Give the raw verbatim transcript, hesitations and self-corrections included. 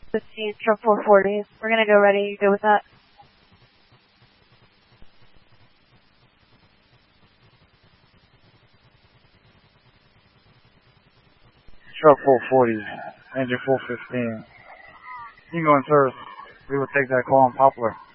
fifteen, truck four forty. We're going to go ready. You good with that? Truck four forty, engine four fifteen. You can go in service. We will take that call on Poplar.